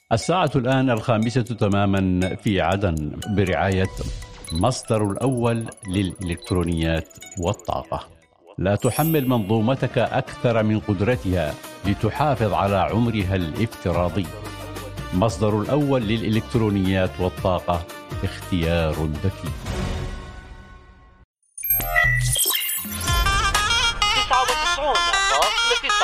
الساعة الآن 5 تماما في عدن برعاية مصدر الأول للإلكترونيات والطاقة. لا تحمل منظومتك أكثر من قدرتها لتحافظ على عمرها الافتراضي. مصدر الأول للإلكترونيات والطاقة، اختيار ذكي.